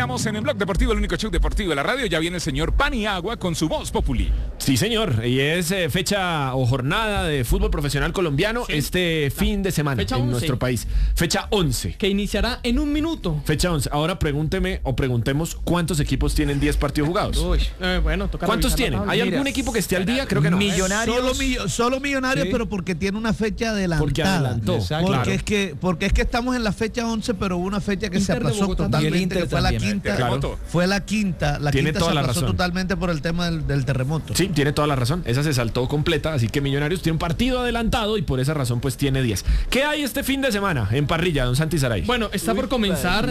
Estamos en el Blog Deportivo, el único show deportivo de la radio. Ya viene el señor Paniagua con su voz populi. Sí, señor. Y es fecha o jornada de fútbol profesional colombiano fin de semana fecha en 11. nuestro país. Fecha 11. Que iniciará en un minuto. Fecha 11. Ahora pregúnteme o preguntemos cuántos equipos tienen 10 partidos jugados. Uy, bueno, toca ¿Cuántos revisar la tienen? tabla. ¿Hay Mira, algún equipo que esté al día? Creo que no. Millonarios. Solo Millonarios, Sí. pero porque tiene una fecha adelantada. Porque adelantó. Exacto. Porque, Claro. porque es que estamos en la fecha 11, pero hubo una fecha que Inter se de aplazó Bogotá totalmente, y el Inter que fue la también. quinta. Terremoto. Fue la quinta. La Tiene quinta toda se la aplazó razón. totalmente por el tema del terremoto. Sí, tiene toda la razón. Esa se saltó completa, así que Millonarios tiene un partido adelantado y por esa razón pues tiene 10. ¿Qué hay este fin de semana en parrilla, don Santi Saray? Bueno, está por comenzar.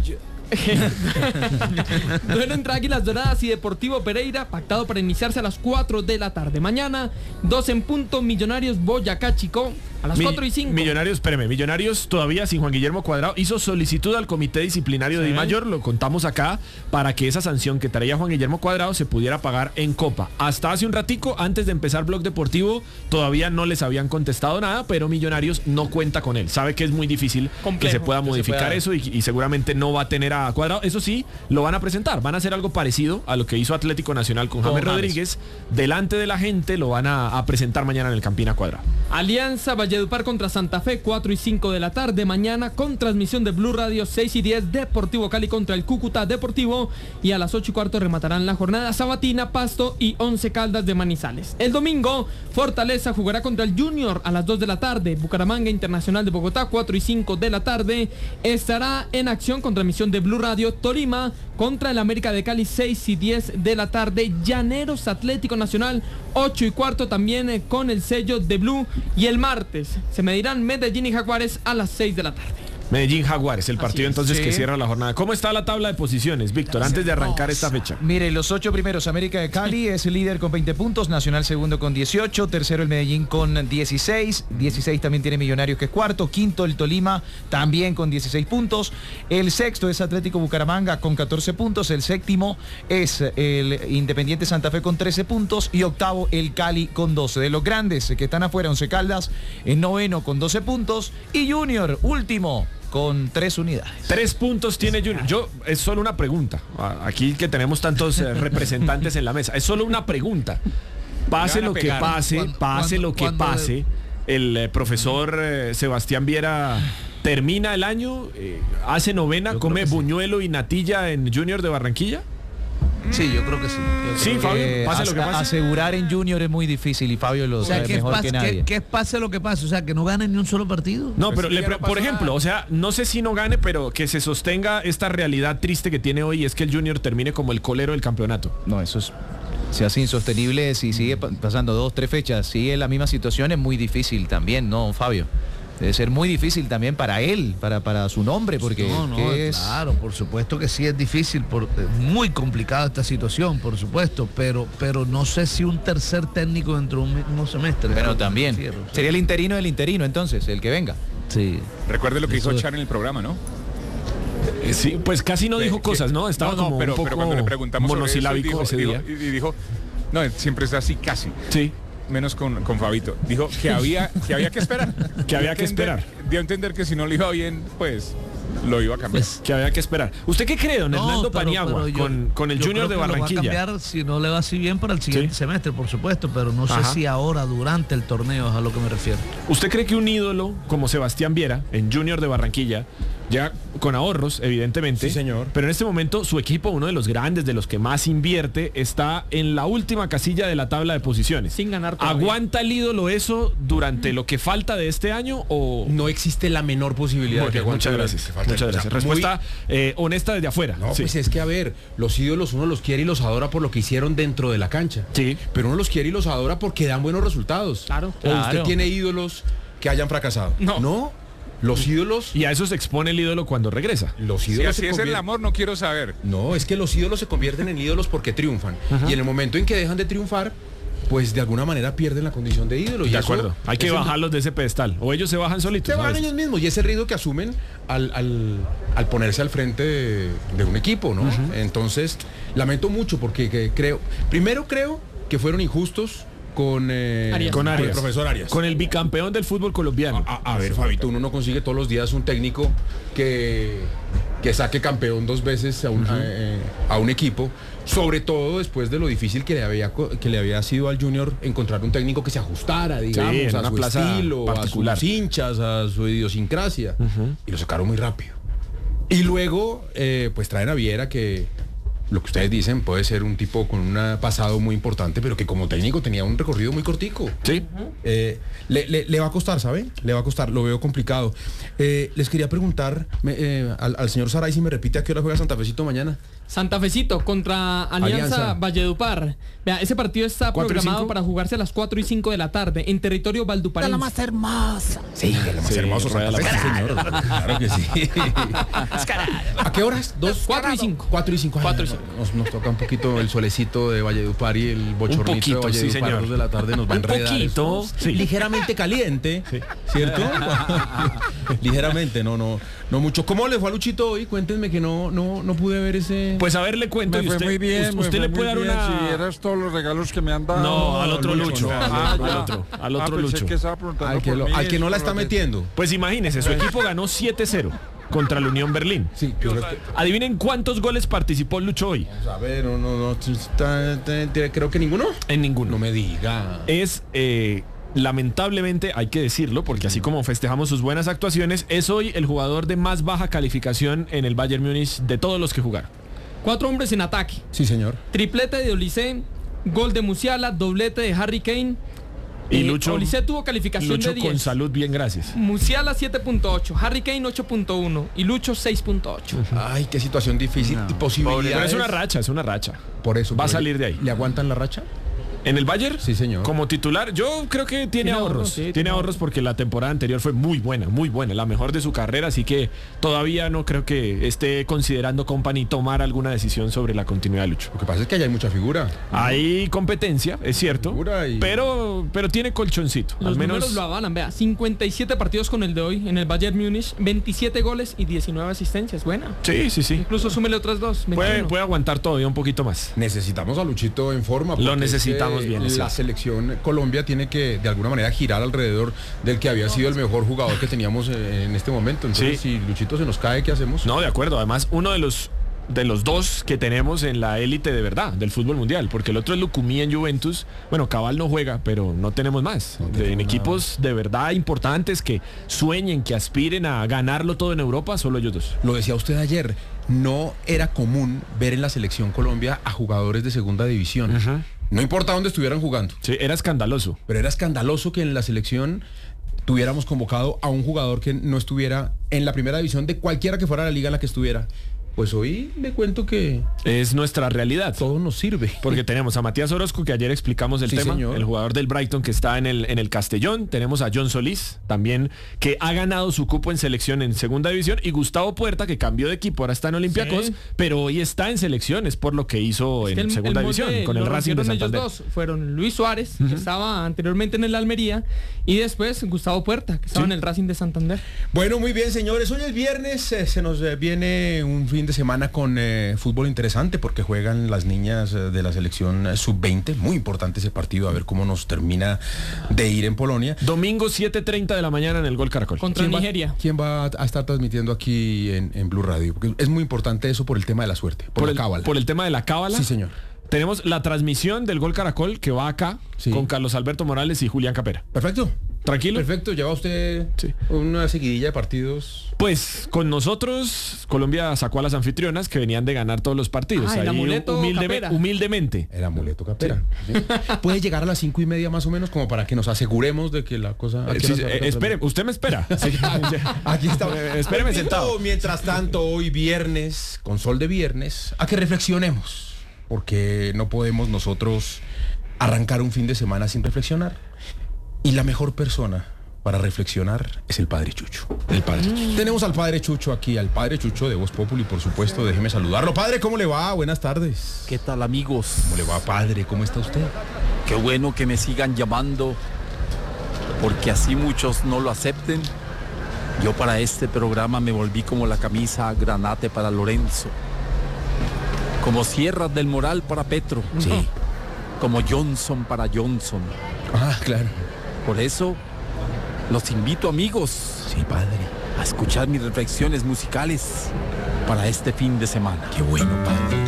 Duelo entre Águilas Doradas y Deportivo Pereira, pactado para iniciarse a las 4 de la tarde. Mañana, 2 en punto, Millonarios Boyacá Chicó, a las 4 y 5. Millonarios todavía sin Juan Guillermo Cuadrado hizo solicitud al comité disciplinario de Dimayor, lo contamos acá, para que esa sanción que traía Juan Guillermo Cuadrado se pudiera pagar en Copa. Hasta hace un ratico, antes de empezar Blog Deportivo, todavía no les habían contestado nada, pero Millonarios no cuenta con él. Sabe que es muy difícil Complejo. que se pueda Que se modificar pueda. eso y seguramente no va a tener a Cuadrado. Eso sí, lo van a presentar, van a hacer algo parecido a lo que hizo Atlético Nacional con James Rodríguez. Delante de la gente lo van a presentar mañana en el Campina Cuadrado. Alianza Valledupar contra Santa Fe, 4 y 5 de la tarde. Mañana con transmisión de Blue Radio, 6 y 10. Deportivo Cali contra el Cúcuta Deportivo. Y a las 8 y cuarto rematarán la jornada Sabatina, Pasto y 11 Caldas de Manizales. El domingo, Fortaleza jugará contra el Junior a las 2 de la tarde. Bucaramanga Internacional de Bogotá, 4 y 5 de la tarde. Estará en acción con transmisión de Blue Radio. Tolima contra el América de Cali, 6 y 10 de la tarde. Llaneros Atlético Nacional, 8 y cuarto también con el sello de Blue. Y el martes se medirán Medellín y Jaguares a las 6 de la tarde. Medellín Jaguares, el partido es, entonces sí. que cierra la jornada. ¿Cómo está la tabla de posiciones, Víctor, antes de arrancar esta fecha? Mire, los 8 primeros, América de Cali es el líder con 20 puntos, Nacional segundo con 18, tercero el Medellín con 16 también tiene Millonarios que es cuarto, quinto el Tolima también con 16 puntos, el sexto es Atlético Bucaramanga con 14 puntos, el séptimo es el Independiente Santa Fe con 13 puntos y octavo el Cali con 12. De los grandes que están afuera, 11 Caldas, en noveno con 12 puntos y Junior, último, con 3 unidades. 3 puntos tiene Junior. Es solo una pregunta. Aquí que tenemos tantos representantes en la mesa. Es solo una pregunta. Pase lo que pase, pase lo que pase. El profesor Sebastián Viera termina el año, hace novena, come buñuelo y natilla en Junior de Barranquilla. Sí, yo creo que sí. Sí, Fabio, pase lo que pase. Asegurar en Junior es muy difícil y Fabio lo O sea, sabe que mejor que nadie. que pase lo que pase, o sea, que no gane ni un solo partido. No, pero sí, ya no por pasó ejemplo, nada. o sea, no sé si no gane, pero que se sostenga esta realidad triste que tiene hoy, es que el Junior termine como el colero del campeonato. No, eso es, se hace insostenible si sigue pasando 2, 3 fechas, sigue la misma situación, es muy difícil también, ¿no, Fabio? Debe ser muy difícil también para él, para su nombre, porque No, ¿qué es? claro, por supuesto que sí es difícil, muy complicada esta situación, por supuesto, pero no sé si un tercer técnico dentro de un mismo semestre. Pero también, sería el interino del interino entonces, el que venga. Sí. Recuerde lo que Eso dijo es. Char en el programa, ¿no? Sí, pues casi no dijo cosas, ¿no? Estaba como pero un poco cuando le preguntamos sobre eso, monosilábico ese día. y dijo, no, siempre está así casi. Sí. Menos con Fabito. Dijo que había que esperar. Que había que esperar. Dio a entender que si no le iba bien, pues lo iba a cambiar. Que había que esperar. ¿Usted qué cree, don Hernando Paniagua, con el Junior de Barranquilla? Lo va a cambiar si no le va así bien para el siguiente semestre, por supuesto, pero no sé Ajá. si ahora, durante el torneo, es a lo que me refiero. ¿Usted cree que un ídolo como Sebastián Viera, en Junior de Barranquilla, ya con ahorros, evidentemente, Sí, señor. pero en este momento su equipo, uno de los grandes, de los que más invierte, está en la última casilla de la tabla de posiciones? Sin ganar todavía. ¿Aguanta el ídolo eso durante lo que falta de este año o...? No existe la menor posibilidad Muy de que bien, muchas aguante gracias. que falta. Muchas O sea, gracias. Respuesta honesta desde afuera. No, Sí. pues es que a ver, los ídolos uno los quiere y los adora por lo que hicieron dentro de la cancha. Sí. Pero uno los quiere y los adora porque dan buenos resultados. Claro. O usted Claro. tiene ídolos que hayan fracasado. No. Los ídolos. Y a eso se expone el ídolo cuando regresa. Los Si ídolos así se es el convierten- amor, no quiero saber. No, es que los ídolos se convierten en ídolos porque triunfan. Y en el momento en que dejan de triunfar, pues de alguna manera pierden la condición de ídolo. Y De eso acuerdo. Hay que es el- bajarlos de ese pedestal. O ellos se bajan solitos. Se van ¿sabes? ellos mismos y ese riesgo que asumen al ponerse al frente de un equipo, ¿no? Entonces, lamento mucho porque primero creo que fueron injustos con Arias. Con Arias. el profesor Arias. Con el bicampeón del fútbol colombiano. A ver, Fabito, uno no consigue todos los días un técnico que que saque campeón 2 veces a un equipo, sobre todo después de lo difícil que le había sido al Junior encontrar un técnico que se ajustara, digamos, a su estilo, particular, a sus hinchas, a su idiosincrasia, y lo sacaron muy rápido. Y luego, pues traen a Viera, que lo que ustedes dicen puede ser un tipo con un pasado muy importante, pero que como técnico tenía un recorrido muy cortico. Sí. Le va a costar, ¿sabe? Le va a costar, lo veo complicado. Les quería preguntar al señor Saray si me repite a qué hora juega Santa Fecito mañana. Santa Fecito contra Alianza Valledupar. Vea, ese partido está programado para jugarse a las 4 y 5 de la tarde en territorio valduparense. La más hermosa. Sí, la más hermosa Santa Fe, señor. Claro que sí. ¿A qué horas? 4 y 5. 4 y 5. 4 y 5. Nos toca un poquito el solecito de Valledupar y el bochornito poquito, de Valledupar, sí, señor. 2 de la tarde nos va a enredar. Un poquito, sí. Ligeramente caliente, ¿cierto? Ligeramente, no mucho. ¿Cómo le fue a Luchito hoy? Cuéntenme que no pude ver ese... Pues a ver, le cuento. Me fue muy bien. Usted le puede dar una... Si vieras todos los regalos que me han dado. No, al otro Lucho. Al otro pensé Lucho. que estaba preguntando al que no la está metiendo. Pues imagínese, su equipo ganó 7-0 contra la Unión Berlín. Sí, Adivinen cuántos goles participó Lucho hoy. A ver, creo que ninguno. En ninguno. No me diga. Es... lamentablemente, hay que decirlo, porque así como festejamos sus buenas actuaciones, es hoy el jugador de más baja calificación en el Bayern Múnich de todos los que jugaron. 4 hombres en ataque. Sí, señor. Triplete de Olise, gol de Musiala, doblete de Harry Kane. Y Lucho, Olise tuvo calificación de 10. Con salud, bien, gracias. Musiala 7.8, Harry Kane 8.1 y Lucho 6.8. Ay, qué situación difícil y posibilidades. Pero es una racha. Por eso. Va a salir de ahí. ¿Le aguantan la racha? ¿En el Bayern? Sí, señor. Como titular, yo creo que tiene ahorros. Sí, tiene ahorros porque la temporada anterior fue muy buena, la mejor de su carrera, así que todavía no creo que esté considerando Company tomar alguna decisión sobre la continuidad de Lucho. Lo que pasa es que allá hay mucha figura. Hay competencia, es cierto, pero tiene colchoncito. Los al menos números lo avalan, vea, 57 partidos con el de hoy en el Bayern Múnich, 27 goles y 19 asistencias, buena. Sí. Incluso súmele otras 2. Puede aguantar todavía un poquito más. Necesitamos a Luchito en forma. Lo necesitamos bien. La selección Colombia tiene que de alguna manera girar alrededor del que había sido el mejor jugador que teníamos en este momento. Entonces, si Luchito se nos cae, ¿qué hacemos? No, de acuerdo. Además, uno de los dos que tenemos en la élite de verdad del fútbol mundial, porque el otro es Lucumí en Juventus. Bueno, Cabal no juega, pero no tenemos más. En equipos de verdad importantes que sueñen, que aspiren a ganarlo todo en Europa, solo ellos dos. Lo decía usted ayer, no era común ver en la selección Colombia a jugadores de segunda división. No importa dónde estuvieran jugando. Sí, era escandaloso. Pero era escandaloso que en la selección tuviéramos convocado a un jugador que no estuviera en la primera división de cualquiera que fuera la liga en la que estuviera. Pues hoy le cuento que es nuestra realidad. Todo nos sirve. Porque tenemos a Matías Orozco, que ayer explicamos el tema, señor. El jugador del Brighton que está en el Castellón. Tenemos a John Solís, también, que ha ganado su cupo en selección en segunda división. Y Gustavo Puerta, que cambió de equipo, ahora está en Olympiacos, pero hoy está en selecciones por lo que hizo en segunda división, con el Racing de Santander. Ellos dos fueron Luis Suárez, que estaba anteriormente en el Almería, y después Gustavo Puerta, que estaba en el Racing de Santander. Bueno, muy bien, señores. Hoy es viernes, se nos viene un fin de semana con fútbol interesante porque juegan las niñas de la selección sub-20. Muy importante ese partido, a ver cómo nos termina de ir en Polonia. Domingo 7:30 de la mañana en el Gol Caracol. Contra Nigeria. ¿Quién va a estar transmitiendo aquí en Blue Radio? Porque es muy importante eso por el tema de la suerte, por la cábala. Por el tema de la cábala. Sí, señor. Tenemos la transmisión del Gol Caracol que va acá con Carlos Alberto Morales y Julián Capera. Perfecto. Tranquilo. Perfecto. ¿Lleva usted una seguidilla de partidos? Pues con nosotros, Colombia sacó a las anfitrionas que venían de ganar todos los partidos. El amuleto humildemente. El amuleto Capera. Sí. ¿Puede llegar a las 5:30 más o menos como para que nos aseguremos de que la cosa... Espere, usted me espera. Aquí está. Espéreme sentado. Mientras tanto, hoy viernes, con sol de viernes, a que reflexionemos. Porque no podemos nosotros arrancar un fin de semana sin reflexionar. Y la mejor persona para reflexionar es el Padre Chucho. El Padre Chucho. Tenemos al Padre Chucho aquí, al Padre Chucho de Voz Populi, por supuesto. Déjeme saludarlo. Padre, ¿cómo le va? Buenas tardes. ¿Qué tal, amigos? ¿Cómo le va, Padre? ¿Cómo está usted? Qué bueno que me sigan llamando, porque así muchos no lo acepten. Yo para este programa me volví como la camisa Granate para Lorenzo, como Sierras del Moral para Petro, sí, como Johnson para Johnson. Ah, claro. Por eso los invito, amigos, sí, Padre, a escuchar mis reflexiones musicales para este fin de semana. Qué bueno, padre.